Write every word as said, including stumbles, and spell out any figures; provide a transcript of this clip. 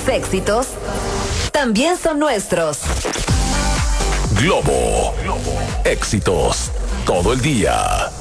Tus éxitos también son nuestros. Globo. Éxitos todo el día.